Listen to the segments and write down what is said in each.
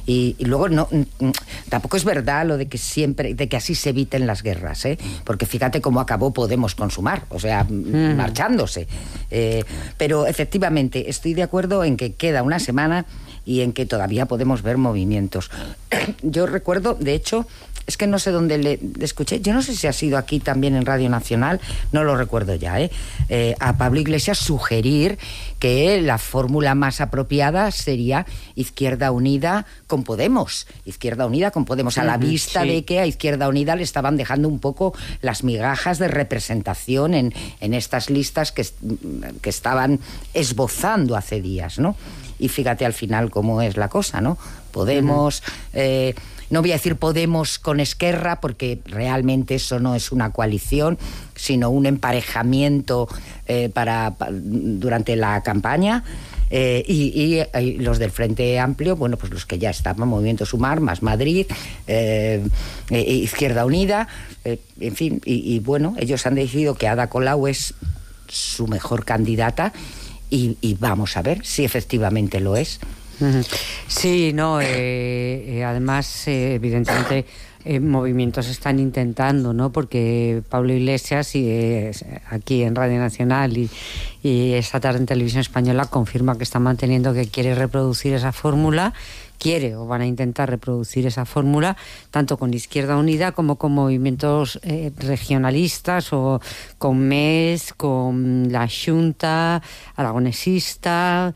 Y luego tampoco es verdad lo de que siempre, de que así se eviten las guerras, porque fíjate cómo acabó Podemos con Sumar, o sea, marchándose. Pero efectivamente estoy de acuerdo en que queda una semana y en que todavía podemos ver movimientos. Yo recuerdo, de hecho, es que no sé dónde le escuché, yo no sé si ha sido aquí también en Radio Nacional, no lo recuerdo ya, a Pablo Iglesias sugerir que la fórmula más apropiada sería Izquierda Unida con Podemos, a la vista de que a Izquierda Unida le estaban dejando un poco las migajas de representación en estas listas que estaban esbozando hace días, ¿no? Y fíjate al final cómo es la cosa, ¿no? Podemos... no voy a decir Podemos con Esquerra, porque realmente eso no es una coalición, sino un emparejamiento durante la campaña. Y los del Frente Amplio, bueno, pues los que ya estaban, Movimiento Sumar, Más Madrid, Izquierda Unida, en fin, y bueno, ellos han decidido que Ada Colau es su mejor candidata y vamos a ver si efectivamente lo es. Sí, no, además, evidentemente, movimientos están intentando, ¿no? Porque Pablo Iglesias, aquí en Radio Nacional y esta tarde en Televisión Española, confirma que está manteniendo que quiere reproducir esa fórmula, o van a intentar reproducir esa fórmula, tanto con Izquierda Unida como con movimientos regionalistas, o con MES, con la Xunta Aragonesista,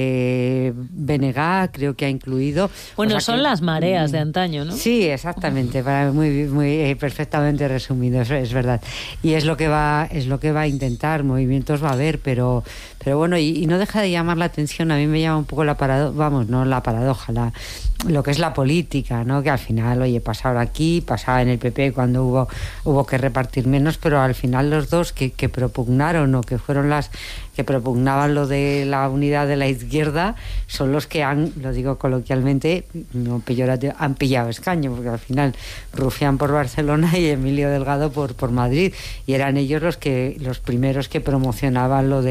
BNG, creo que ha incluido. Bueno, son las mareas de antaño, ¿no? Sí, exactamente, muy perfectamente resumido, eso es verdad. Y es lo que va a intentar, movimientos va a haber, pero bueno, y no deja de llamar la atención, a mí me llama un poco la paradoja, lo que es la política, ¿no? Que al final, oye, pasaba aquí, pasaba en el PP cuando hubo que repartir menos, pero al final los dos que propugnaron, o que fueron las que propugnaban lo de la unidad de la izquierda, son los que lo digo coloquialmente, no peyorativo, han pillado escaño, porque al final Rufián por Barcelona y Emilio Delgado por Madrid, y eran ellos los primeros que promocionaban la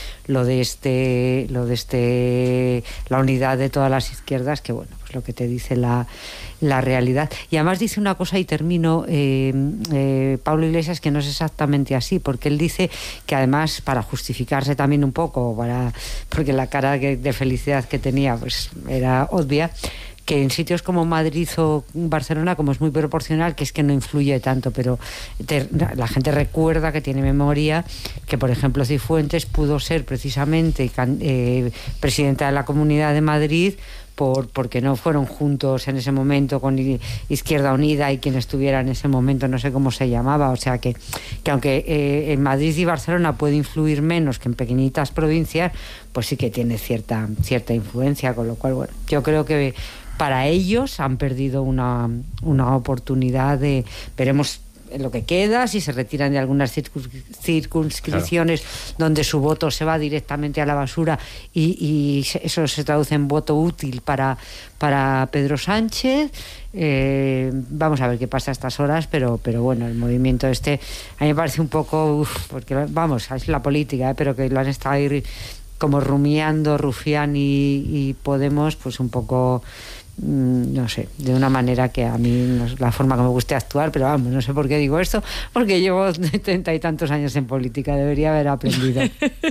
unidad de todas las izquierdas, que bueno, pues lo que te dice la realidad. Y además dice una cosa, y termino, Pablo Iglesias, que no es exactamente así, porque él dice que además, para justificarse también un poco, porque la cara de felicidad que tenía pues era obvia, que en sitios como Madrid o Barcelona, como es muy proporcional, que es que no influye tanto, pero la gente recuerda, que tiene memoria, que por ejemplo Cifuentes pudo ser precisamente presidenta de la Comunidad de Madrid porque no fueron juntos en ese momento con Izquierda Unida, y quien estuviera en ese momento no sé cómo se llamaba, o sea que aunque en Madrid y Barcelona puede influir menos que en pequeñitas provincias, pues sí que tiene cierta influencia, con lo cual, bueno, yo creo que para ellos han perdido una oportunidad veremos lo que queda, si se retiran de algunas circunscripciones, claro, donde su voto se va directamente a la basura, y eso se traduce en voto útil para Pedro Sánchez. Vamos a ver qué pasa a estas horas, pero bueno, el movimiento a mí me parece un poco, porque vamos, es la política, pero que lo han estado ahí como rumiando Rufián y Podemos, pues un poco, no sé, de una manera que a mí no es la forma que me guste actuar, pero vamos, no sé por qué digo esto, porque llevo 30 y tantos años en política, debería haber aprendido.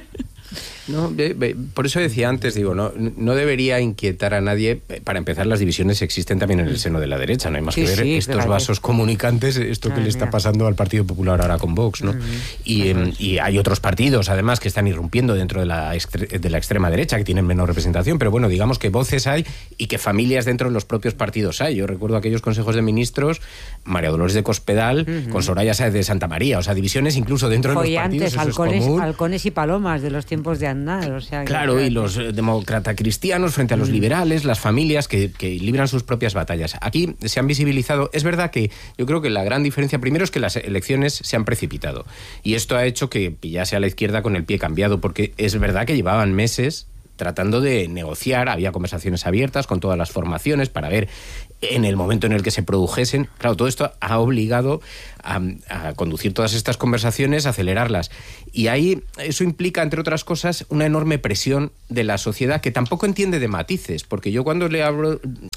No, por eso decía antes, digo, no debería inquietar a nadie. Para empezar, las divisiones existen también en el seno de la derecha, no hay más que ver estos vasos comunicantes, esto que le está pasando al Partido Popular ahora con Vox, ¿no? Y hay otros partidos, además, que están irrumpiendo dentro de la extrema derecha, que tienen menos representación, pero bueno, digamos que voces hay y que familias dentro de los propios partidos hay. Yo recuerdo aquellos consejos de ministros, María Dolores de Cospedal, con Soraya Sáez de Santa María, o sea, divisiones incluso dentro de los partidos, eso es común. Halcones y palomas de los tiempos de Aznar, o sea, claro, y los demócratas cristianos frente a los liberales, las familias que libran sus propias batallas. Aquí se han visibilizado. Es verdad que yo creo que la gran diferencia primero es que las elecciones se han precipitado, y esto ha hecho que pillase a la izquierda con el pie cambiado, porque es verdad que llevaban meses tratando de negociar, había conversaciones abiertas con todas las formaciones para ver en el momento en el que se produjesen. Claro, todo esto ha obligado a conducir todas estas conversaciones, a acelerarlas. Y ahí eso implica, entre otras cosas, una enorme presión de la sociedad que tampoco entiende de matices, porque yo cuando le hablo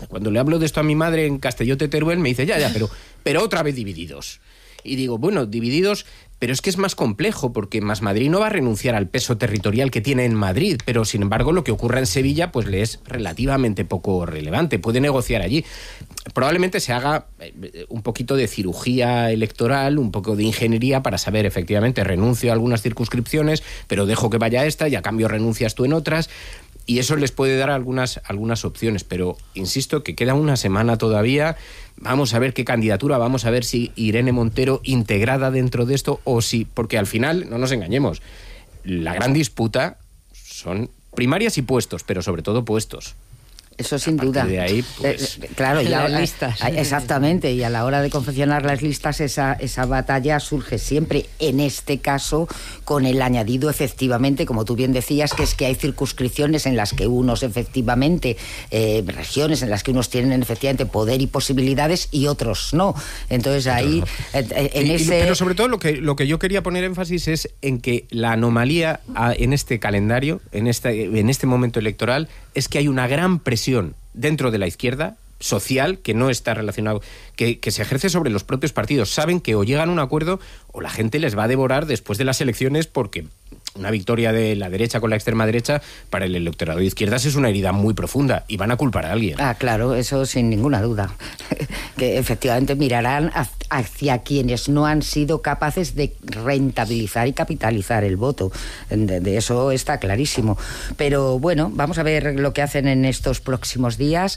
de esto a mi madre en Castelló de Teruel me dice, ya, pero otra vez divididos. Y digo, bueno, divididos, pero es que es más complejo, porque Más Madrid no va a renunciar al peso territorial que tiene en Madrid, pero sin embargo lo que ocurra en Sevilla pues le es relativamente poco relevante, puede negociar allí. Probablemente se haga un poquito de cirugía electoral, un poco de ingeniería para saber, efectivamente, renuncio a algunas circunscripciones, pero dejo que vaya esta y a cambio renuncias tú en otras. Y eso les puede dar algunas opciones, pero insisto que queda una semana todavía. Vamos a ver qué candidatura, vamos a ver si Irene Montero integrada dentro de esto o si, porque al final, no nos engañemos, la gran disputa son primarias y puestos, pero sobre todo puestos. Eso sin duda. De ahí, pues, claro, ya las listas. Exactamente, y a la hora de confeccionar las listas esa batalla surge siempre, en este caso con el añadido, efectivamente, como tú bien decías, que es que hay circunscripciones en las que unos efectivamente, regiones en las que unos tienen efectivamente poder y posibilidades y otros no. Entonces ahí, Pero sobre todo lo que yo quería poner énfasis es en que la anomalía en este calendario, en este momento electoral, es que hay una gran presión dentro de la izquierda social que no está relacionado, que se ejerce sobre los propios partidos. Saben que o llegan a un acuerdo o la gente les va a devorar después de las elecciones, porque una victoria de la derecha con la extrema derecha para el electorado de izquierdas es una herida muy profunda y van a culpar a alguien. Ah, claro, eso sin ninguna duda. Que efectivamente mirarán hacia quienes no han sido capaces de rentabilizar y capitalizar el voto. De eso está clarísimo. Pero bueno, vamos a ver lo que hacen en estos próximos días.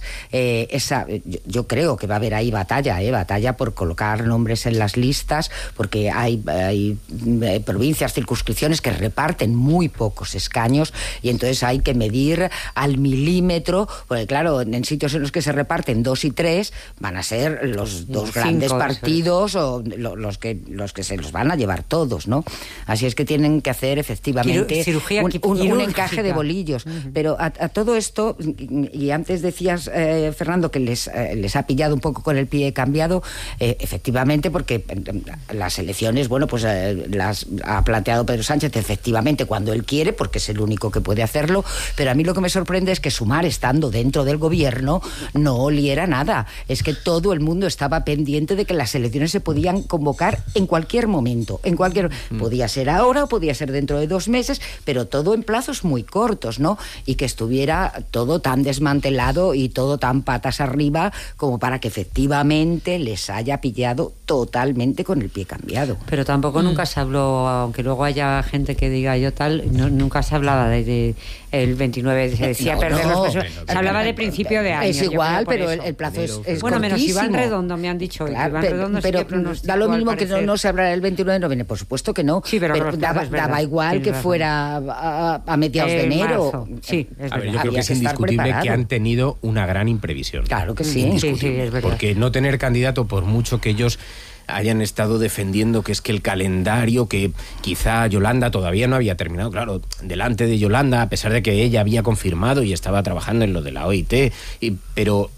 Yo creo que va a haber ahí batalla por colocar nombres en las listas, porque hay provincias, circunscripciones que reparten muy pocos escaños y entonces hay que medir al milímetro, porque claro, en sitios en los que se reparten 2 y 3 van a ser los dos grandes partidos o los que se los van a llevar todos, ¿no? Así es que tienen que hacer efectivamente un encaje de bolillos. Pero a todo esto, y antes decías, Fernando, que les ha pillado un poco con el pie cambiado, efectivamente, porque las elecciones, bueno, pues las ha planteado Pedro Sánchez efectivamente cuando él quiere, porque es el único que puede hacerlo, pero a mí lo que me sorprende es que Sumar, estando dentro del gobierno, no oliera nada. Es que todo el mundo estaba pendiente de que las elecciones se podían convocar en cualquier momento, podía ser ahora o podía ser dentro de 2 meses, pero todo en plazos muy cortos, ¿no? Y que estuviera todo tan desmantelado y todo tan patas arriba como para que efectivamente les haya pillado totalmente con el pie cambiado. Pero tampoco nunca se habló, aunque luego haya gente que diga yo tal, nunca se hablaba de el 29, se decía perder los pesos. Se hablaba de principio de año. Es igual, pero el plazo es bueno, menos cortísimo. Iván Redondo, me han dicho. Claro, Iván Redondo pero da lo mismo que no se hablará el 29 de noviembre, por supuesto que no. Sí, pero daba igual que fuera a mediados de enero. Marzo. Sí, es a ver, verdad. yo creo que es indiscutible que han tenido una gran imprevisión. Claro que sí. Indiscutible, Sí, es verdad. porque no tener candidato, por mucho que ellos hayan estado defendiendo que es que el calendario, que quizá Yolanda todavía no había terminado, claro, delante de Yolanda, a pesar de que ella había confirmado y estaba trabajando en lo de la OIT, pero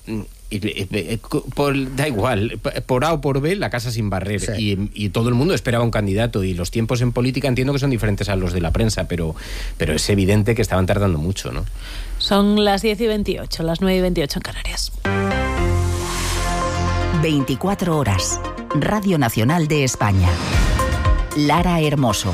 da igual, por A o por B, la casa sin barrer, sí. y todo el mundo esperaba un candidato, y los tiempos en política entiendo que son diferentes a los de la prensa, pero es evidente que estaban tardando mucho, ¿no? Son las 10:28, las 9:28 en Canarias. 24 horas. Radio Nacional de España. Lara Hermoso.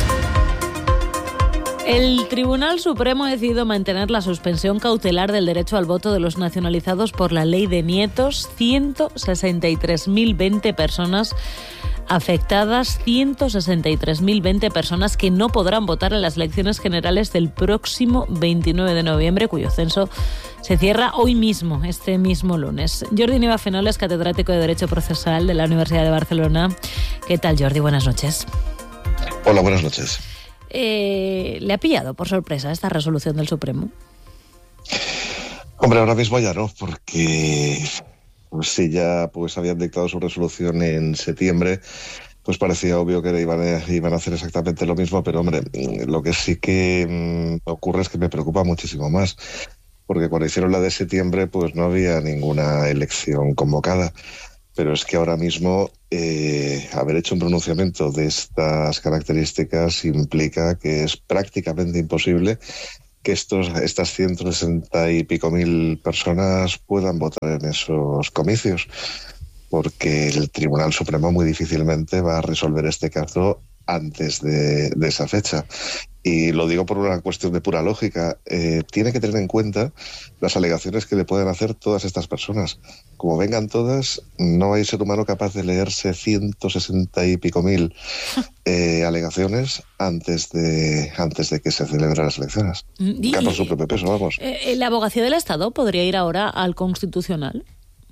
El Tribunal Supremo ha decidido mantener la suspensión cautelar del derecho al voto de los nacionalizados por la ley de nietos. 163.020 personas afectadas, 163.020 personas que no podrán votar en las elecciones generales del próximo 29 de noviembre, cuyo censo se cierra hoy mismo, este mismo lunes. Jordi Nieva Fenoles, catedrático de Derecho Procesal de la Universidad de Barcelona. ¿Qué tal, Jordi? Buenas noches. Hola, buenas noches. ¿Le ha pillado por sorpresa esta resolución del Supremo? Hombre, ahora mismo ya no, porque sí, ya pues habían dictado su resolución en septiembre pues parecía obvio que iban a hacer exactamente lo mismo, pero hombre, lo que sí que ocurre es que me preocupa muchísimo más, porque cuando hicieron la de septiembre pues no había ninguna elección convocada, pero es que ahora mismo haber hecho un pronunciamiento de estas características implica que es prácticamente imposible que estas 160 y pico mil personas puedan votar en esos comicios, porque el Tribunal Supremo muy difícilmente va a resolver este caso antes de esa fecha. Y lo digo por una cuestión de pura lógica. Tiene que tener en cuenta las alegaciones que le pueden hacer todas estas personas. Como vengan todas, no hay ser humano capaz de leerse 160 y pico mil alegaciones antes de que se celebren las elecciones. Que por su propio peso, vamos. ¿La abogacía del Estado podría ir ahora al Constitucional?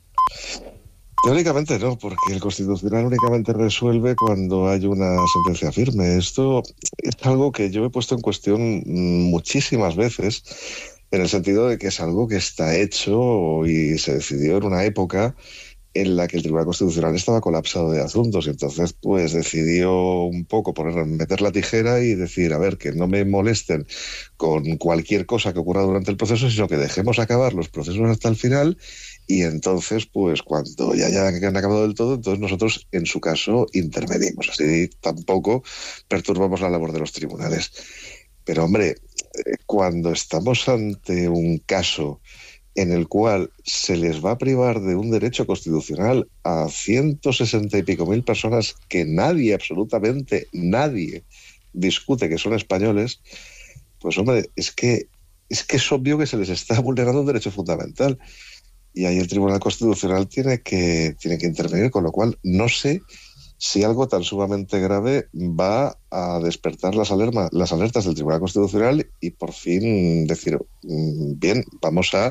Teóricamente no, porque el Constitucional únicamente resuelve cuando hay una sentencia firme. Esto es algo que yo he puesto en cuestión muchísimas veces, en el sentido de que es algo que está hecho y se decidió en una época en la que el Tribunal Constitucional estaba colapsado de asuntos, y entonces pues decidió un poco meter la tijera y decir, a ver, que no me molesten con cualquier cosa que ocurra durante el proceso, sino que dejemos acabar los procesos hasta el final. Y entonces, pues cuando ya han acabado del todo, entonces nosotros, en su caso, intervenimos. Así tampoco perturbamos la labor de los tribunales. Pero, hombre, cuando estamos ante un caso en el cual se les va a privar de un derecho constitucional a 160 y pico mil personas que nadie, absolutamente nadie, discute que son españoles, pues, hombre, es que es obvio que se les está vulnerando un derecho fundamental. Y ahí el Tribunal Constitucional tiene que intervenir, con lo cual no sé si algo tan sumamente grave va a despertar las alertas del Tribunal Constitucional y por fin decir, bien, vamos a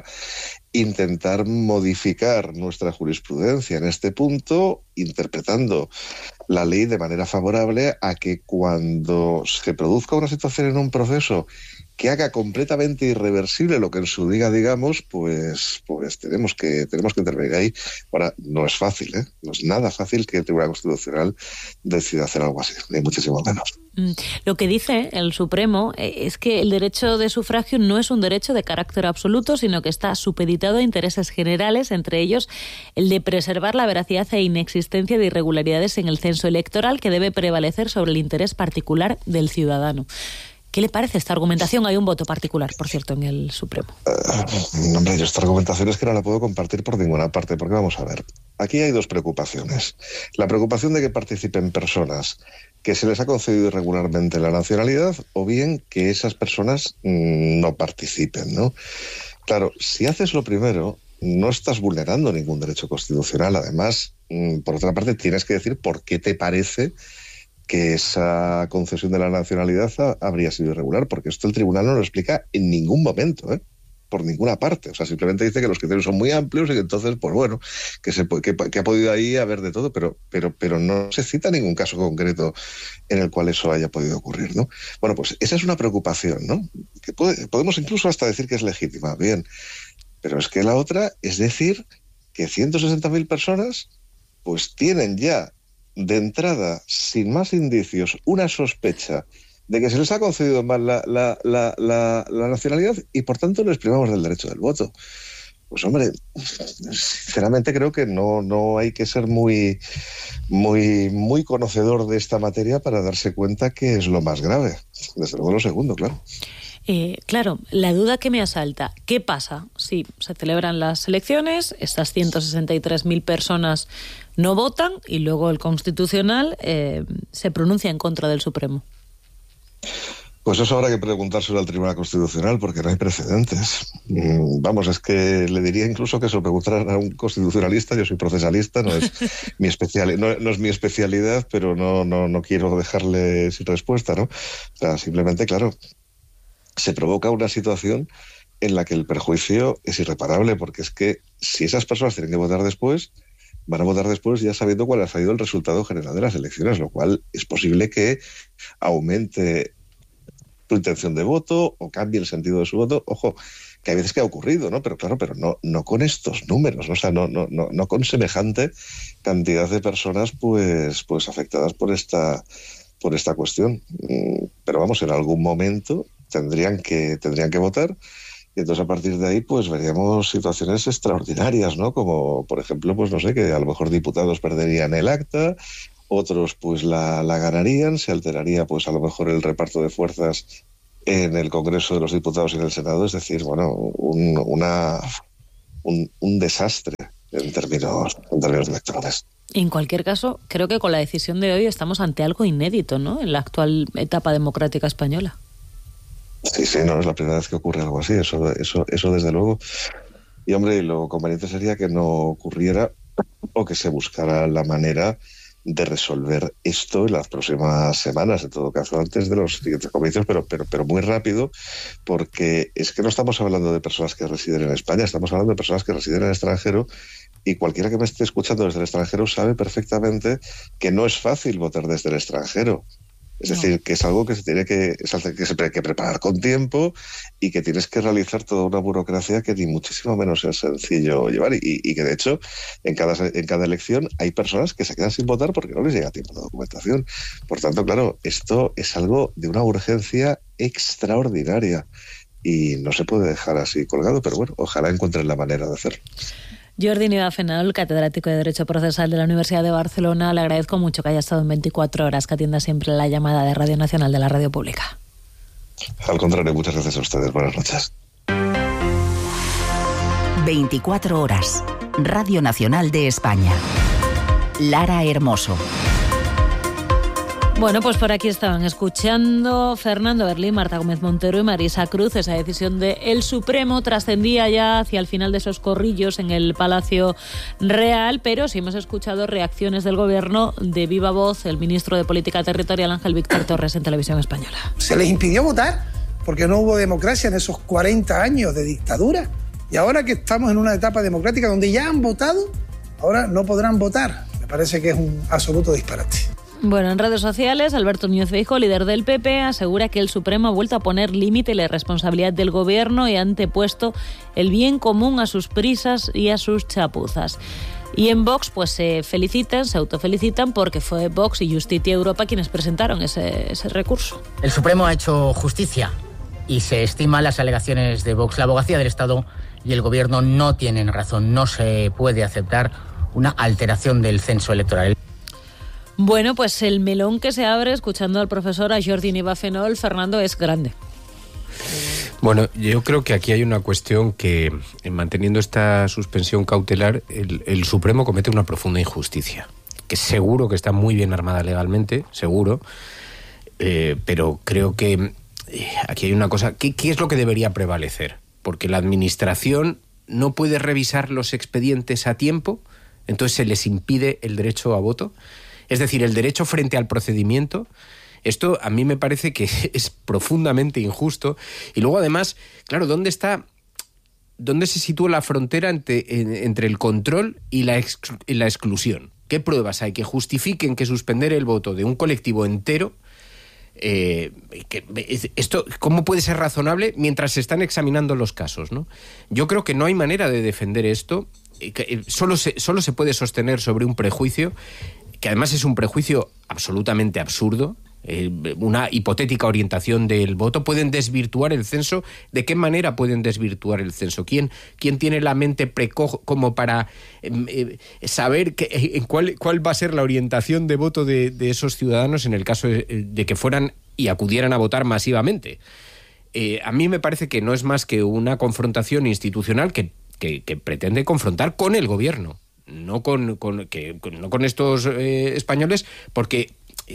intentar modificar nuestra jurisprudencia en este punto, interpretando la ley de manera favorable a que cuando se produzca una situación en un proceso que haga completamente irreversible lo que en su día digamos, pues tenemos que intervenir ahí. Ahora, no es fácil, no es nada fácil que el Tribunal Constitucional decida hacer algo así, ni muchísimo menos. Lo que dice el Supremo es que el derecho de sufragio no es un derecho de carácter absoluto, sino que está supeditado a intereses generales, entre ellos el de preservar la veracidad e inexistencia de irregularidades en el censo electoral, que debe prevalecer sobre el interés particular del ciudadano. ¿Qué le parece esta argumentación? Hay un voto particular, por cierto, en el Supremo. Hombre, yo esta argumentación es que no la puedo compartir por ninguna parte, porque vamos a ver, aquí hay dos preocupaciones. La preocupación de que participen personas que se les ha concedido irregularmente la nacionalidad, o bien que esas personas no participen, ¿no? Claro, si haces lo primero, no estás vulnerando ningún derecho constitucional. Además, por otra parte, tienes que decir por qué te parece que esa concesión de la nacionalidad habría sido irregular, porque esto el tribunal no lo explica en ningún momento, por ninguna parte. O sea, simplemente dice que los criterios son muy amplios y que entonces, pues bueno, que ha podido ahí haber de todo, pero no se cita ningún caso concreto en el cual eso haya podido ocurrir, ¿no? Bueno, pues esa es una preocupación, ¿no? Que podemos incluso hasta decir que es legítima, bien, pero es que la otra es decir que 160.000 personas pues tienen ya de entrada, sin más indicios, una sospecha de que se les ha concedido mal la nacionalidad y por tanto les privamos del derecho del voto. Pues hombre, sinceramente creo que no hay que ser muy conocedor de esta materia para darse cuenta que es lo más grave. Desde luego lo segundo, claro. Claro, la duda que me asalta, ¿qué pasa si se celebran las elecciones, estas 163.000 personas no votan y luego el Constitucional se pronuncia en contra del Supremo? Pues eso habrá que preguntárselo al Tribunal Constitucional, porque no hay precedentes. Vamos, es que le diría incluso que se lo preguntaran a un constitucionalista. Yo soy procesalista, no es mi especialidad, pero no quiero dejarle sin respuesta, ¿no? O sea, simplemente, claro, se provoca una situación en la que el perjuicio es irreparable, porque es que si esas personas tienen que votar después, van a votar después ya sabiendo cuál ha sido el resultado general de las elecciones, lo cual es posible que aumente su intención de voto o cambie el sentido de su voto. Ojo, que hay veces que ha ocurrido, ¿no? Pero claro, pero no con estos números, ¿no? O sea, no con semejante cantidad de personas pues afectadas por esta cuestión. Pero vamos, en algún momento tendrían que votar, y entonces a partir de ahí pues veríamos situaciones extraordinarias, ¿no? Como por ejemplo, pues no sé, que a lo mejor diputados perderían el acta, otros pues la ganarían, se alteraría pues a lo mejor el reparto de fuerzas en el Congreso de los Diputados y en el Senado, es decir, bueno, un desastre en términos electorales. En cualquier caso, creo que con la decisión de hoy estamos ante algo inédito, ¿no?, en la actual etapa democrática española. Sí, no es la primera vez que ocurre algo así, eso desde luego. Y hombre, lo conveniente sería que no ocurriera, o que se buscara la manera de resolver esto en las próximas semanas, en todo caso antes de los siguientes comicios, pero muy rápido, porque es que no estamos hablando de personas que residen en España, estamos hablando de personas que residen en el extranjero, y cualquiera que me esté escuchando desde el extranjero sabe perfectamente que no es fácil votar desde el extranjero. Es decir, que es algo que se tiene que preparar con tiempo, y que tienes que realizar toda una burocracia que ni muchísimo menos es sencillo llevar, y que de hecho en cada elección hay personas que se quedan sin votar porque no les llega tiempo de documentación. Por tanto, claro, esto es algo de una urgencia extraordinaria y no se puede dejar así colgado, pero bueno, ojalá encuentren la manera de hacerlo. Jordi Nieva Fenol, catedrático de Derecho Procesal de la Universidad de Barcelona, le agradezco mucho que haya estado en 24 horas, que atienda siempre la llamada de Radio Nacional, de la Radio Pública. Al contrario, muchas gracias a ustedes. Buenas noches. 24 horas. Radio Nacional de España. Lara Hermoso. Bueno, pues por aquí estaban escuchando Fernando Berlín, Marta Gómez Montero y Marisa Cruz. Esa decisión del Supremo trascendía ya hacia el final de esos corrillos en el Palacio Real, pero sí hemos escuchado reacciones del Gobierno de viva voz. El ministro de Política Territorial, Ángel Víctor Torres, en Televisión Española. Se les impidió votar porque no hubo democracia en esos 40 años de dictadura. Y ahora que estamos en una etapa democrática donde ya han votado, ahora no podrán votar. Me parece que es un absoluto disparate. Bueno, en redes sociales, Alberto Núñez Feijóo, líder del PP, asegura que el Supremo ha vuelto a poner límite a la responsabilidad del Gobierno y ha antepuesto el bien común a sus prisas y a sus chapuzas. Y en Vox pues se autofelicitan porque fue Vox y Justitia Europa quienes presentaron ese recurso. El Supremo ha hecho justicia y se estiman las alegaciones de Vox. La Abogacía del Estado y el Gobierno no tienen razón. No se puede aceptar una alteración del censo electoral. Bueno, pues el melón que se abre escuchando al profesor, a Jordi Nieva Fenol, Fernando, es grande. Bueno, yo creo que aquí hay una cuestión que, manteniendo esta suspensión cautelar, el Supremo comete una profunda injusticia, que seguro que está muy bien armada legalmente, seguro, pero creo que aquí hay una cosa. ¿Qué es lo que debería prevalecer? Porque la Administración no puede revisar los expedientes a tiempo, entonces se les impide el derecho a voto. Es decir, el derecho frente al procedimiento. Esto a mí me parece que es profundamente injusto. Y luego, además, claro, ¿dónde se sitúa la frontera entre el control y la exclusión? ¿Qué pruebas hay que justifiquen que suspender el voto de un colectivo entero? Esto, ¿cómo puede ser razonable mientras se están examinando los casos, ¿no? Yo creo que no hay manera de defender esto. Solo se puede sostener sobre un prejuicio, que además es un prejuicio absolutamente absurdo, una hipotética orientación del voto. ¿Pueden desvirtuar el censo? ¿De qué manera pueden desvirtuar el censo? ¿Quién tiene la mente precoz como para saber cuál va a ser la orientación de voto de esos ciudadanos en el caso de que fueran y acudieran a votar masivamente? A mí me parece que no es más que una confrontación institucional que pretende confrontar con el Gobierno. No con estos españoles, porque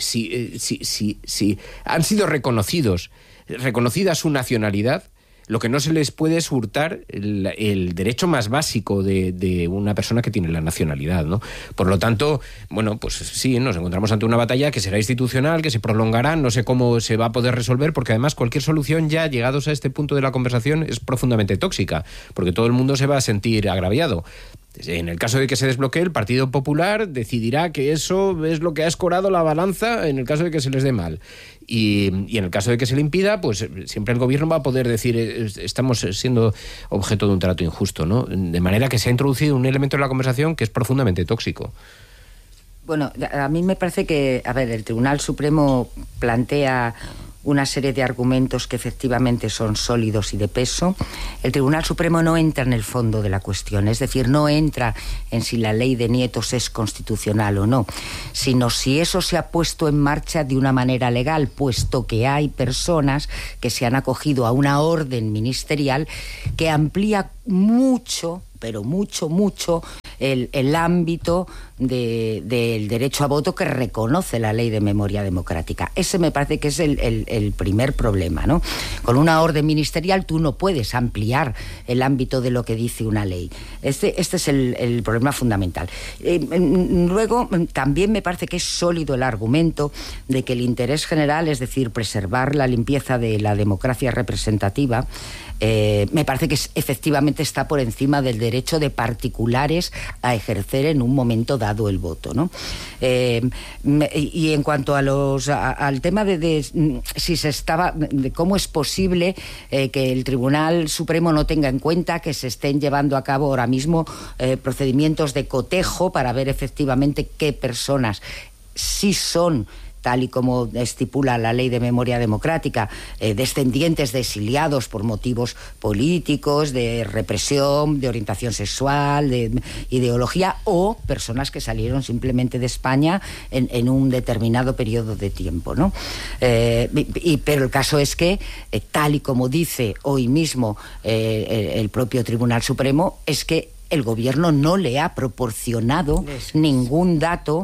si han sido reconocida su nacionalidad, lo que no se les puede es hurtar el derecho más básico de una persona que tiene la nacionalidad, ¿no? Por lo tanto, bueno, pues sí, nos encontramos ante una batalla que será institucional, que se prolongará, no sé cómo se va a poder resolver, porque además cualquier solución ya llegados a este punto de la conversación es profundamente tóxica, porque todo el mundo se va a sentir agraviado. En el caso de que se desbloquee, el Partido Popular decidirá que eso es lo que ha escorado la balanza en el caso de que se les dé mal. Y en el caso de que se le impida, pues siempre el gobierno va a poder decir estamos siendo objeto de un trato injusto, ¿no? De manera que se ha introducido un elemento en la conversación que es profundamente tóxico. Bueno, a mí me parece que, el Tribunal Supremo plantea una serie de argumentos que efectivamente son sólidos y de peso. El Tribunal Supremo no entra en el fondo de la cuestión, es decir, no entra en si la ley de nietos es constitucional o no, sino si eso se ha puesto en marcha de una manera legal, puesto que hay personas que se han acogido a una orden ministerial que amplía mucho, pero mucho, el ámbito del derecho a voto que reconoce la ley de memoria democrática. Ese me parece que es el primer problema, ¿no? Con una orden ministerial tú no puedes ampliar el ámbito de lo que dice una ley. Este es el problema fundamental. Luego, también me parece que es sólido el argumento de que el interés general, es decir, preservar la limpieza de la democracia representativa, me parece que efectivamente está por encima del derecho de particulares a ejercer en un momento dado el voto, ¿no? Y en cuanto al tema de cómo es posible que el Tribunal Supremo no tenga en cuenta que se estén llevando a cabo ahora mismo procedimientos de cotejo para ver efectivamente qué personas sí son, tal y como estipula la Ley de Memoria Democrática, descendientes de exiliados por motivos políticos, de represión, de orientación sexual, de ideología, o personas que salieron simplemente de España en un determinado periodo de tiempo, ¿no? Pero el caso es que, tal y como dice hoy mismo el propio Tribunal Supremo, es que el gobierno no le ha proporcionado ningún dato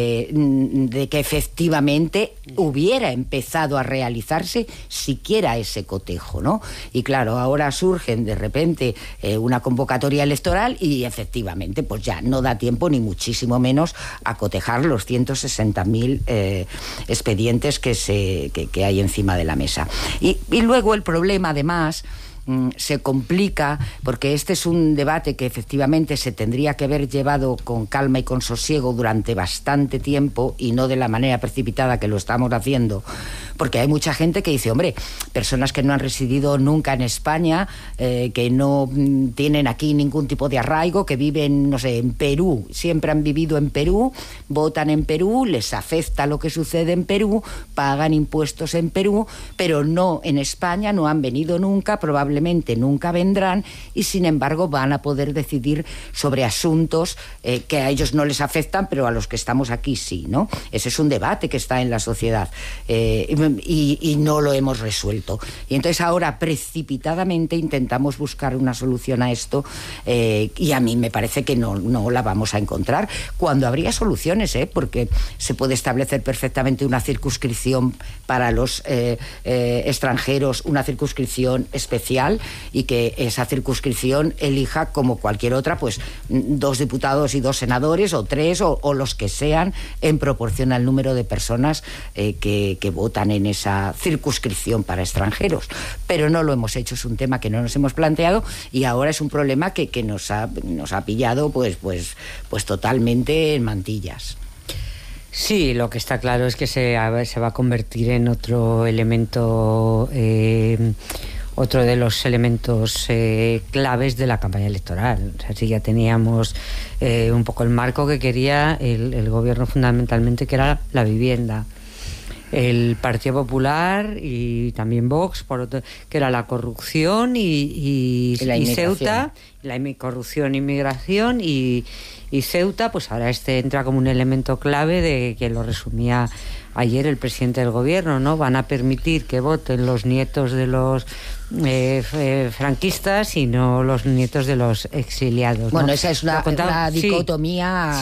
de que efectivamente hubiera empezado a realizarse siquiera ese cotejo, ¿no? Y claro, ahora surgen de repente una convocatoria electoral y efectivamente pues ya no da tiempo ni muchísimo menos a cotejar los 160.000 expedientes que hay encima de la mesa. Y luego el problema, además, se complica porque este es un debate que efectivamente se tendría que haber llevado con calma y con sosiego durante bastante tiempo y no de la manera precipitada que lo estamos haciendo, porque hay mucha gente que dice, hombre, personas que no han residido nunca en España, que no tienen aquí ningún tipo de arraigo, que viven, no sé, en Perú, siempre han vivido en Perú, votan en Perú, les afecta lo que sucede en Perú, pagan impuestos en Perú, pero no en España, no han venido nunca, probablemente nunca vendrán, y sin embargo van a poder decidir sobre asuntos que a ellos no les afectan, pero a los que estamos aquí sí, ¿no? Ese es un debate que está en la sociedad y no lo hemos resuelto. Y entonces ahora precipitadamente intentamos buscar una solución a esto y a mí me parece que no la vamos a encontrar, cuando habría soluciones, porque se puede establecer perfectamente una circunscripción para los extranjeros, una circunscripción especial, y que esa circunscripción elija, como cualquier otra, pues 2 diputados y 2 senadores, o 3, o los que sean, en proporción al número de personas que votan en esa circunscripción para extranjeros. Pero no lo hemos hecho, es un tema que no nos hemos planteado, y ahora es un problema que nos ha pillado pues totalmente en mantillas. Sí, lo que está claro es que se va a convertir en otro elemento, otro de los elementos claves de la campaña electoral. O sea, sí, ya teníamos un poco el marco que quería el gobierno, fundamentalmente, que era la vivienda. El Partido Popular y también Vox, por otro, que era la corrupción y Ceuta, la corrupción, inmigración y Ceuta, pues ahora entra como un elemento clave de que lo resumía ayer el presidente del gobierno, ¿no? Van a permitir que voten los nietos de los franquistas y no los nietos de los exiliados, ¿no? Bueno, esa es una dicotomía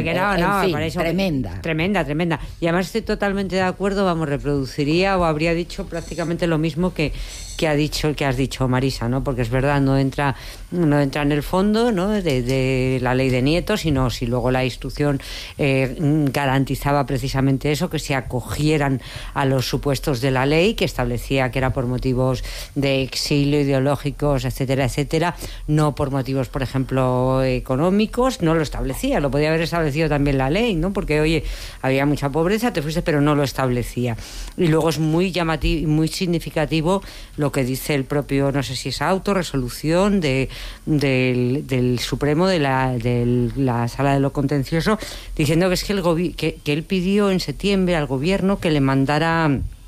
tremenda. Y además estoy totalmente de acuerdo, reproduciría o habría dicho prácticamente lo mismo que has dicho, Marisa, ¿no? Porque es verdad, no entra en el fondo, ¿no?, de la ley de nietos, sino si luego la instrucción garantizaba precisamente eso, que se acogieran a los supuestos de la ley, que establecía que era por motivos de exilio, ideológicos, etcétera, etcétera, no por motivos, por ejemplo, económicos, no lo establecía, lo podía haber establecido también la ley, ¿no? Porque, oye, había mucha pobreza, te fuiste, pero no lo establecía. Y luego es muy llamativo, muy significativo lo que dice el propio, no sé si es resolución del Supremo, de la Sala de lo Contencioso, diciendo que es que él pidió en septiembre al gobierno que le mandara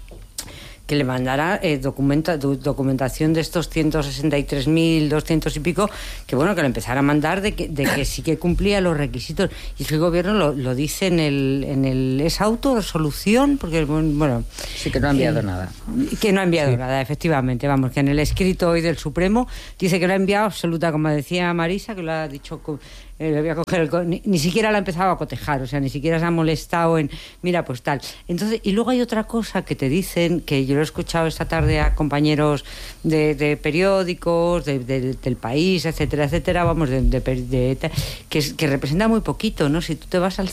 documentación de estos 163.200 y pico, que bueno, que le empezara a mandar de que sí que cumplía los requisitos. Y es que el gobierno lo dice en esa autorresolución, porque bueno, sí, que no ha enviado nada. Que no ha enviado nada, efectivamente. Vamos, que en el escrito hoy del Supremo dice que lo ha enviado absoluta, como decía Marisa, que lo ha dicho... le voy a coger ni siquiera la ha empezado a cotejar, o sea, ni siquiera se ha molestado en mira, pues tal. Entonces, y luego hay otra cosa que te dicen, que yo lo he escuchado esta tarde a compañeros de periódicos, del país, etcétera, etcétera, vamos, que representa muy poquito, ¿no? Si tú te vas al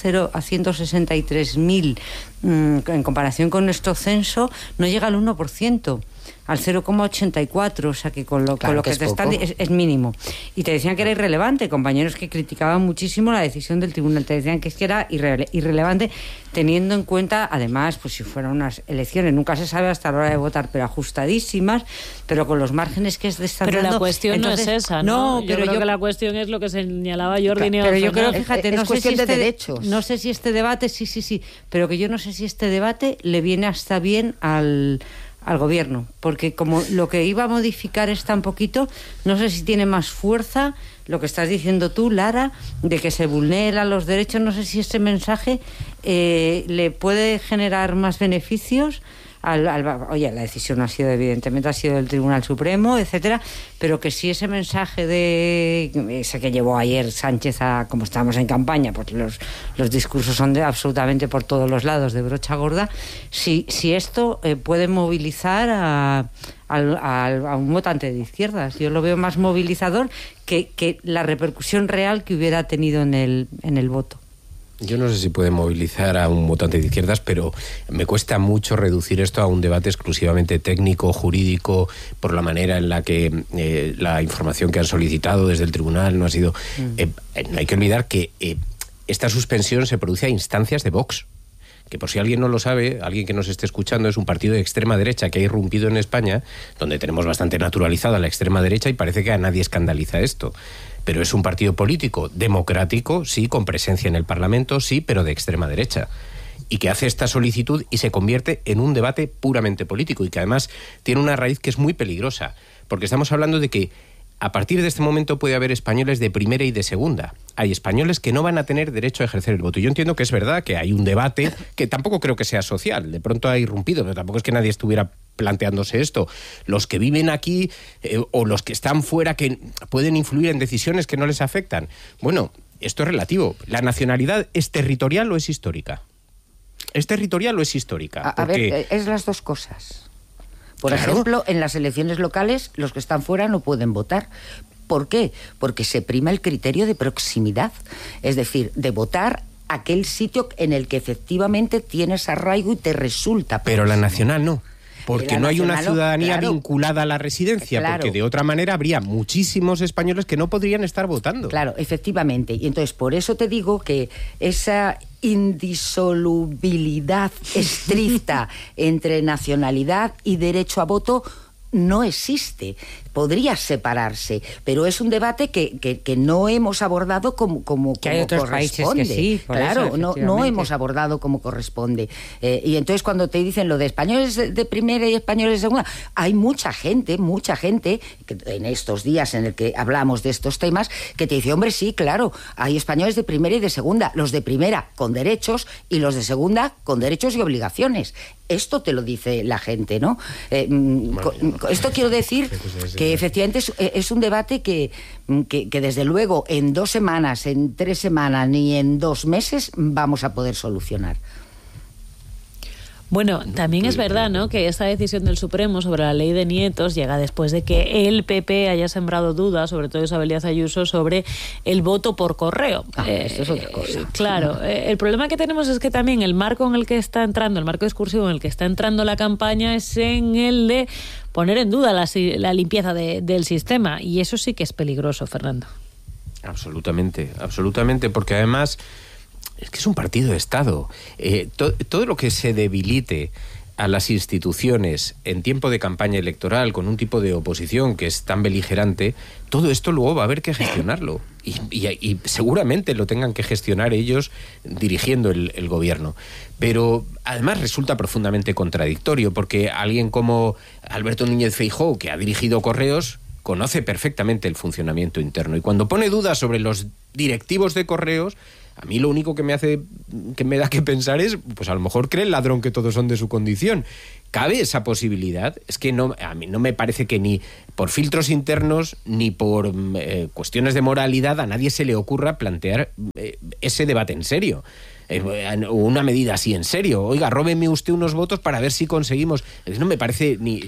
163.000 en comparación con nuestro censo, no llega al 1%. Al 0,84, o sea que con lo que te están es mínimo. Y te decían que era irrelevante, compañeros que criticaban muchísimo la decisión del tribunal, te decían que es que era irrelevante, teniendo en cuenta, además, pues si fueran unas elecciones, nunca se sabe hasta la hora de votar, pero ajustadísimas, pero con los márgenes que están dando. Pero la cuestión entonces, no es esa, ¿no? Yo creo que la cuestión es lo que señalaba Jordi. Pero yo creo, fíjate, no sé si de derechos. No sé si este debate, sí, pero que yo no sé si este debate le viene hasta bien al gobierno, porque como lo que iba a modificar es tan poquito, no sé si tiene más fuerza lo que estás diciendo tú, Lara, de que se vulneran los derechos. No sé si ese mensaje le puede generar más beneficios oye, la decisión evidentemente ha sido del Tribunal Supremo, etcétera, pero que si ese mensaje ese que llevó ayer Sánchez como estábamos en campaña, pues los discursos son absolutamente por todos los lados de brocha gorda, si esto puede movilizar a un votante de izquierdas. Yo lo veo más movilizador que la repercusión real que hubiera tenido en el voto. Yo no sé si puede movilizar a un votante de izquierdas, pero me cuesta mucho reducir esto a un debate exclusivamente técnico, jurídico, por la manera en la que la información que han solicitado desde el tribunal no ha sido... no hay que olvidar que esta suspensión se produce a instancias de Vox, que por si alguien no lo sabe, alguien que nos esté escuchando, es un partido de extrema derecha que ha irrumpido en España, donde tenemos bastante naturalizada la extrema derecha y parece que a nadie escandaliza esto. Pero es un partido político democrático, sí, con presencia en el Parlamento, sí, pero de extrema derecha. Y que hace esta solicitud y se convierte en un debate puramente político y que además tiene una raíz que es muy peligrosa, porque estamos hablando de que a partir de este momento puede haber españoles de primera y de segunda. Hay españoles que no van a tener derecho a ejercer el voto. Yo entiendo que es verdad que hay un debate que tampoco creo que sea social. De pronto ha irrumpido, pero tampoco es que nadie estuviera planteándose esto. Los que viven aquí o los que están fuera que pueden influir en decisiones que no les afectan. Bueno, esto es relativo. ¿La nacionalidad es territorial o es histórica? ¿Es territorial o es histórica? A ver, es las dos cosas. Por ejemplo, en las elecciones locales, los que están fuera no pueden votar. ¿Por qué? Porque se prima el criterio de proximidad. Es decir, de votar aquel sitio en el que efectivamente tienes arraigo y te resulta. Pero la nacional no. Porque no hay una ciudadanía vinculada a la residencia, porque de otra manera habría muchísimos españoles que no podrían estar votando. Claro, efectivamente. Y entonces, por eso te digo que esa indisolubilidad estricta entre nacionalidad y derecho a voto no existe. Podría separarse, pero es un debate que no hemos abordado como hay otros corresponde. Países que sí, claro, eso, no hemos abordado como corresponde. Y entonces cuando te dicen lo de españoles de primera y españoles de segunda, hay mucha gente que en estos días en el que hablamos de estos temas, que te dice, hombre, sí, claro, hay españoles de primera y de segunda, los de primera con derechos y los de segunda con derechos y obligaciones. Esto te lo dice la gente, ¿no? Esto quiero decir que efectivamente es un debate que desde luego en 2 semanas, en 3 semanas ni en 2 meses vamos a poder solucionar. Bueno, también es verdad, ¿no?, que esta decisión del Supremo sobre la ley de nietos llega después de que el PP haya sembrado dudas, sobre todo Isabel Díaz Ayuso, sobre el voto por correo. Esto es otra cosa. Claro, el problema que tenemos es que también el marco en el que está entrando, el marco discursivo en el que está entrando la campaña es en el de poner en duda la limpieza del sistema, y eso sí que es peligroso, Fernando. Absolutamente, porque además es que es un partido de Estado. Todo lo que se debilite a las instituciones en tiempo de campaña electoral con un tipo de oposición que es tan beligerante, todo esto luego va a haber que gestionarlo. Y seguramente lo tengan que gestionar ellos dirigiendo el gobierno. Pero además resulta profundamente contradictorio, porque alguien como Alberto Núñez Feijóo, que ha dirigido Correos, conoce perfectamente el funcionamiento interno. Y cuando pone dudas sobre los directivos de Correos, a mí lo único que me da que pensar es, pues a lo mejor cree el ladrón que todos son de su condición. ¿Cabe esa posibilidad? Es que a mí no me parece que ni por filtros internos ni por cuestiones de moralidad a nadie se le ocurra plantear ese debate en serio. Una medida así en serio. Oiga, róbeme usted unos votos para ver si conseguimos. No me parece ni...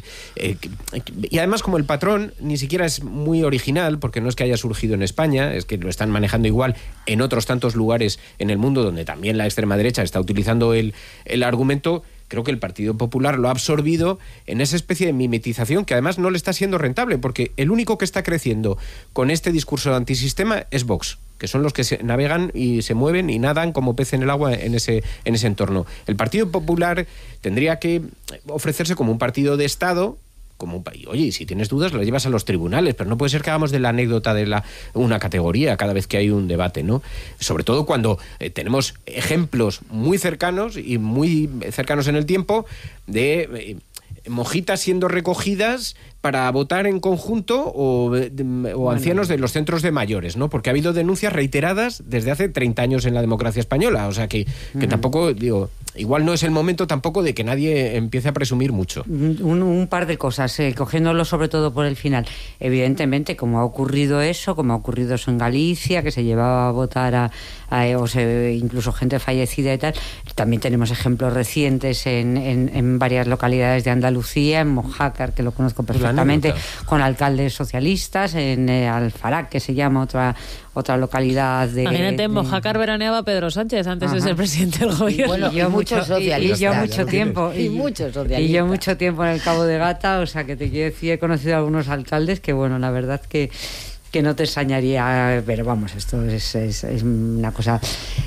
y además, como el patrón ni siquiera es muy original, porque no es que haya surgido en España, es que lo están manejando igual en otros tantos lugares en el mundo donde también la extrema derecha está utilizando el argumento. Creo que el Partido Popular lo ha absorbido en esa especie de mimetización que además no le está siendo rentable, porque el único que está creciendo con este discurso antisistema es Vox, que son los que se navegan y se mueven y nadan como pez en el agua en ese entorno. El Partido Popular tendría que ofrecerse como un partido de Estado, como un país. Oye, si tienes dudas las llevas a los tribunales, pero no puede ser que hagamos de la anécdota de una categoría cada vez que hay un debate, ¿no? Sobre todo cuando tenemos ejemplos muy cercanos y muy cercanos en el tiempo de mojitas siendo recogidas para votar en conjunto o ancianos de los centros de mayores, ¿no? Porque ha habido denuncias reiteradas desde hace 30 años en la democracia española, o sea que tampoco, digo, igual no es el momento tampoco de que nadie empiece a presumir mucho. Un par de cosas, cogiéndolo sobre todo por el final. Evidentemente, como ha ocurrido eso en Galicia, que se llevaba a votar incluso gente fallecida y tal, también tenemos ejemplos recientes en varias localidades de Andalucía, en Mojácar, que lo conozco perfectamente, con alcaldes socialistas, en Alfarac, que se llama otra localidad de... Imagínate, en Mojácar veraneaba Pedro Sánchez antes de ser presidente del gobierno. Bueno, y muchos socialistas. Y yo mucho tiempo. Muchos socialistas. Y yo mucho tiempo en el Cabo de Gata, o sea que te quiero decir, he conocido a algunos alcaldes que, bueno, la verdad que no te extrañaría, pero vamos, esto es una cosa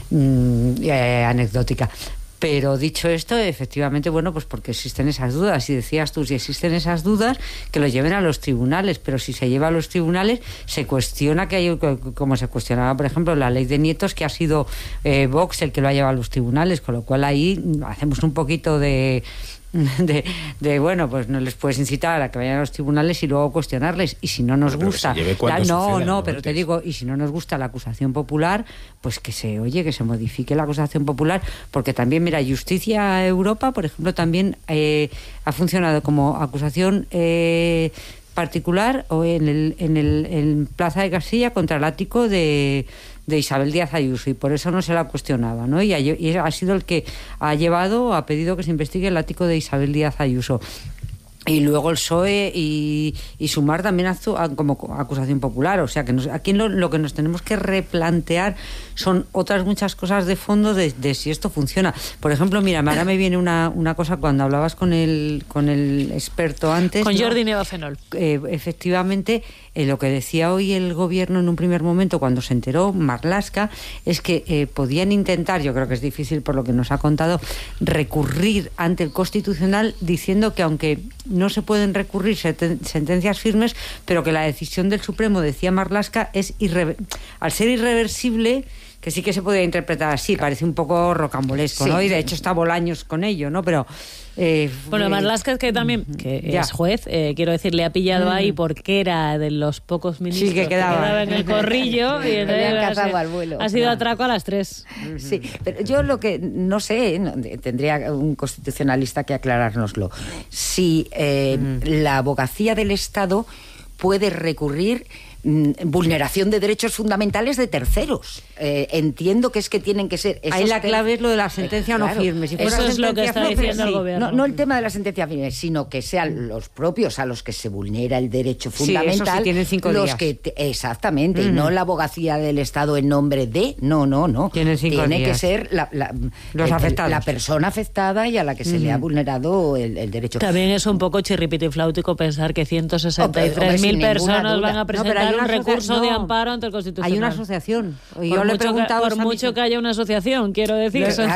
anecdótica. Pero dicho esto, efectivamente, bueno, pues porque existen esas dudas, y decías tú, si existen esas dudas, que lo lleven a los tribunales, pero si se lleva a los tribunales, se cuestiona como se cuestionaba, por ejemplo, la ley de nietos, que ha sido Vox el que lo ha llevado a los tribunales, con lo cual ahí hacemos un poquito de bueno, pues no les puedes incitar a que vayan a los tribunales y luego cuestionarles, y si no nos gusta pero te digo, y si no nos gusta la acusación popular, pues que se modifique la acusación popular, porque también, mira, Justicia Europa, por ejemplo, también ha funcionado como acusación particular o en Plaza de Castilla contra el ático de Isabel Díaz Ayuso, y por eso no se la cuestionaba, ¿no? Y ha sido el que ha pedido que se investigue el ático de Isabel Díaz Ayuso. Y luego el PSOE y Sumar también actúan como acusación popular. O sea, que aquí lo que nos tenemos que replantear son otras muchas cosas de fondo de si esto funciona. Por ejemplo, mira, ahora me viene una cosa cuando hablabas con el experto antes. Con Jordi Nevafenol. Efectivamente, lo que decía hoy el gobierno en un primer momento, cuando se enteró, Marlaska, es que podían intentar, yo creo que es difícil por lo que nos ha contado, recurrir ante el Constitucional diciendo que aunque no se pueden recurrir sentencias firmes, pero que la decisión del Supremo, decía Marlaska, es al ser irreversible, que sí que se podía interpretar así, claro. Parece un poco rocambolesco, sí, ¿no? Y de hecho está Bolaños con ello, ¿no? Pero bueno, Marlaska es que también es juez, quiero decir, le ha pillado ahí porque era de los pocos ministros que quedaba en el corrillo y entonces al vuelo. Ha sido atraco a las 3. Sí, pero yo lo que no sé, tendría un constitucionalista que aclarárnoslo. Si la abogacía del Estado puede recurrir vulneración de derechos fundamentales de terceros. Entiendo que es que tienen que ser... Ahí la clave es lo de la sentencia no firme. Si eso es lo que está diciendo el gobierno. No el tema de la sentencia firme, sino que sean los propios a los que se vulnera el derecho fundamental. Eso sí, tienen 5 los días. Que exactamente, y no la abogacía del Estado en nombre de... No. Tienen 5 días. Tiene que ser los afectados. La persona afectada y a la que se le ha vulnerado el derecho. También es un poco chirripitifláutico pensar que 163.000 personas van a presentar un recurso de amparo ante el Constitucional. Hay una asociación. Por mucho que haya una asociación, quiero decir, son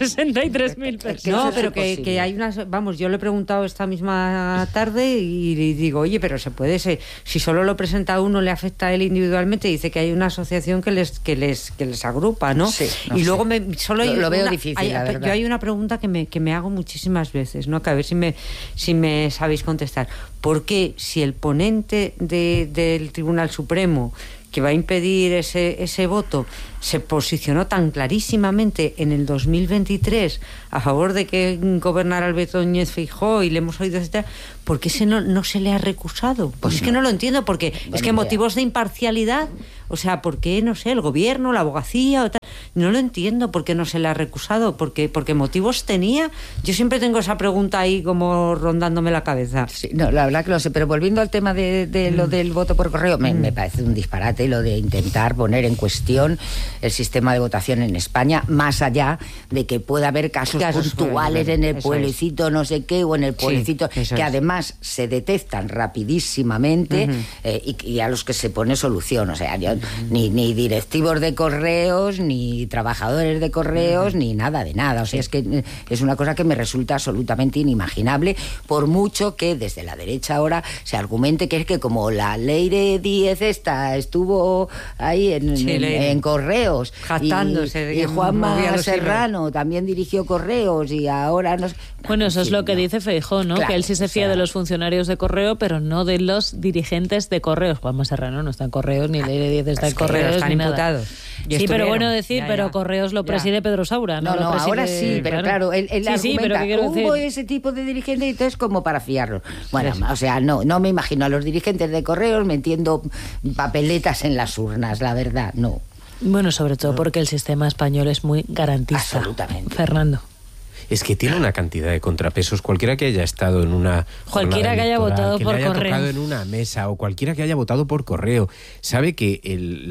163.000 personas. No, pero que hay una... Vamos, yo le he preguntado esta misma tarde y digo, oye, pero se puede ser... Si solo lo presenta uno, le afecta a él individualmente, dice que hay una asociación que les agrupa, ¿no? Sí, luego lo veo difícil, la verdad. Yo hay una pregunta que me hago muchísimas veces, ¿no? Que a ver si me sabéis contestar. ¿Por qué si el ponente del Tribunal Supremo que va a impedir ese voto se posicionó tan clarísimamente en el 2023 a favor de que gobernara Alberto Núñez Feijóo y le hemos oído, etcétera, ¿por qué no se le ha recusado? Pues es que no lo entiendo, porque es que motivos de imparcialidad, o sea, ¿por qué, no sé, el gobierno, la abogacía o tal? No lo entiendo por qué no se le ha recusado, porque motivos tenía. Yo siempre tengo esa pregunta ahí como rondándome la cabeza. Sí, no, la verdad que lo sé, pero volviendo al tema de lo del voto por correo, me parece un disparate lo de intentar poner en cuestión el sistema de votación en España, más allá de que pueda haber casos puntuales en el pueblecito no sé qué, o en el pueblecito que además se detectan rapidísimamente y a los que se pone solución. O sea, yo ni directivos de correos, ni trabajadores de correos, ni nada de nada. O sea, es que es una cosa que me resulta absolutamente inimaginable, por mucho que desde la derecha ahora se argumente que es que como la ley de 10 estuvo ahí en correos, jactándose, y Juanma Serrano también dirigió correos y ahora no... Bueno, eso es lo que dice Feijóo, ¿no? Claro, que él sí se fía de los funcionarios de correo, pero no de los dirigentes de correos. Juanma Serrano no está en correos, ni ley de 10 está en correos, están ni imputados. Sí, pero bueno decir, pero correos lo preside Pedro Saura. No, ahora sí, pero claro, él argumenta, hubo ese tipo de dirigente y entonces como para fiarlo. Bueno, o sea, no me imagino a los dirigentes de correos metiendo papeletas en las urnas, la verdad, no. Bueno, sobre todo porque el sistema español es muy garantista. Absolutamente. Fernando. Es que tiene una cantidad de contrapesos. Cualquiera que haya estado en una cualquiera que haya votado que por le haya correo, tocado en una mesa, o cualquiera que haya votado por correo, sabe que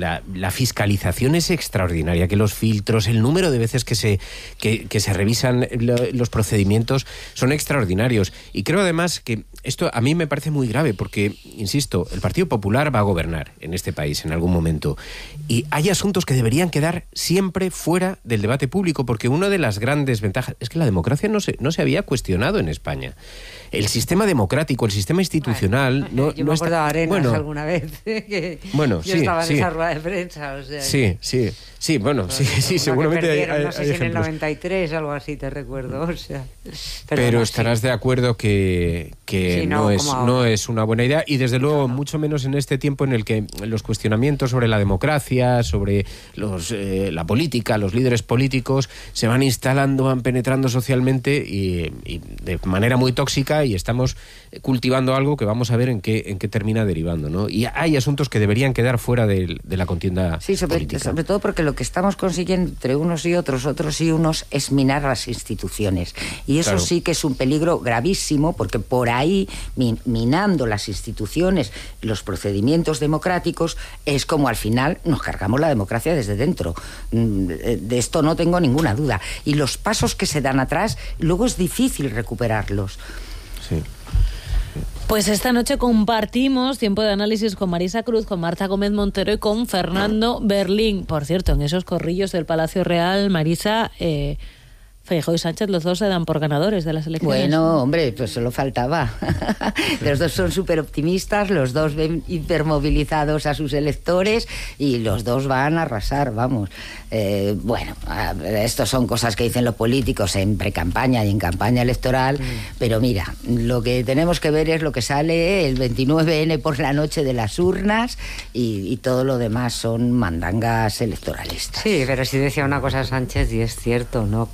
la fiscalización es extraordinaria, que los filtros, el número de veces que se revisan los procedimientos son extraordinarios. Y creo además que esto a mí me parece muy grave, porque, insisto, el Partido Popular va a gobernar en este país en algún momento, y hay asuntos que deberían quedar siempre fuera del debate público, porque una de las grandes ventajas es que la democracia no se había cuestionado en España. El sistema democrático, el sistema institucional... Yo me acuerdo de Arenas alguna vez, que yo estaba en esa rueda de prensa. O sea, sí, bueno, sí, seguramente hay no sé si en el ejemplos. 93, algo así, te recuerdo. O sea, pero estarás de acuerdo que no es una buena idea, y desde luego mucho menos en este tiempo en el que los cuestionamientos sobre la democracia, sobre la política, los líderes políticos se van instalando, van penetrando socialmente y de manera muy tóxica, y estamos cultivando algo que vamos a ver en qué termina derivando, ¿no? Y hay asuntos que deberían quedar fuera de la contienda política. Sobre todo porque lo que estamos consiguiendo entre unos y otros y unos, es minar las instituciones. Y eso sí que es un peligro gravísimo, porque por ahí, minando las instituciones, los procedimientos democráticos, es como al final nos cargamos la democracia desde dentro. De esto no tengo ninguna duda. Y los pasos que se dan atrás, luego es difícil recuperarlos. Sí. Pues esta noche compartimos tiempo de análisis con Marisa Cruz, con Marta Gómez Montero y con Fernando Berlín. Por cierto, en esos corrillos del Palacio Real, Marisa, Feijóo y Sánchez, los dos se dan por ganadores de las elecciones. Bueno, hombre, pues solo faltaba. Los dos son súper optimistas, los dos ven hipermovilizados a sus electores y los dos van a arrasar, vamos. Bueno, estos son cosas que dicen los políticos en precampaña y en campaña electoral, pero mira, lo que tenemos que ver es lo que sale el 29N por la noche de las urnas, y todo lo demás son mandangas electoralistas. Sí, pero sí decía una cosa Sánchez, y es cierto, ¿no? Que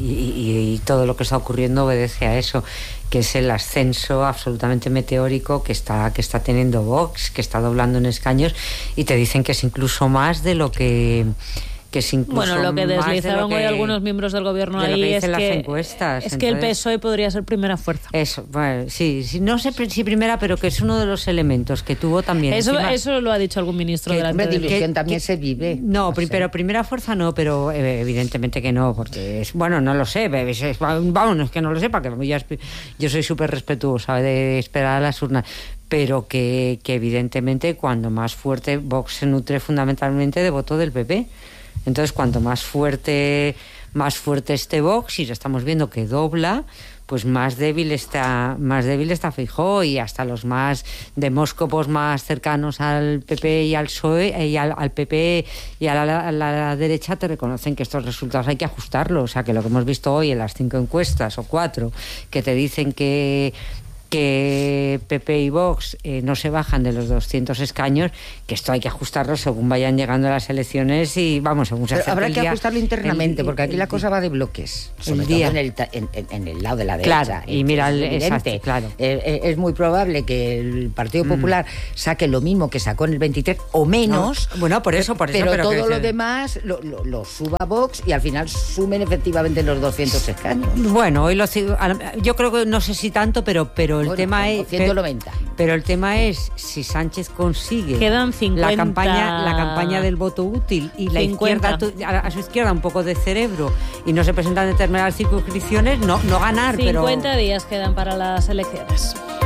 y todo lo que está ocurriendo obedece a eso, que es el ascenso absolutamente meteórico que está teniendo Vox, que está doblando en escaños, y te dicen que es incluso más de lo que es incluso bueno, lo que deslizaron hoy algunos miembros del gobierno ahí es las encuestas. Es que el PSOE podría ser primera fuerza. Eso, bueno, sí, no sé si primera, pero que es uno de los elementos que tuvo también. Eso lo ha dicho algún ministro delante de ilusión también se vive. No, pero primera fuerza no, pero evidentemente que no, porque no lo sé, vamos, es que no lo sé, porque yo soy súper respetuosa de esperar a las urnas, pero que evidentemente cuando más fuerte, Vox se nutre fundamentalmente de voto del PP. Entonces, cuanto más fuerte esté Vox, y lo estamos viendo que dobla, pues más débil está Feijóo, y hasta los más demóscopos más cercanos al PP y al PSOE y al PP y a la derecha te reconocen que estos resultados hay que ajustarlos. O sea, que lo que hemos visto hoy en las 5 encuestas o 4 que te dicen que PP y Vox no se bajan de los 200 escaños, que esto hay que ajustarlo según vayan llegando las elecciones y vamos, según se acerque habrá el que día, ajustarlo internamente, porque aquí la cosa va de bloques, sobre todo en el lado de la derecha. Claro, y mira, exacto, claro. Es muy probable que el Partido Popular saque lo mismo que sacó en el 23 o menos. No, bueno, por eso, pero todo lo demás lo suba Vox y al final sumen efectivamente los 200 escaños. Bueno, hoy yo creo que no sé si tanto, pero el tema es 190. Pero el tema es si Sánchez consigue quedan 50, la campaña del voto útil y la 50. izquierda a su izquierda un poco de cerebro y no se presentan determinadas circunscripciones, no ganar, 50 días quedan para las elecciones.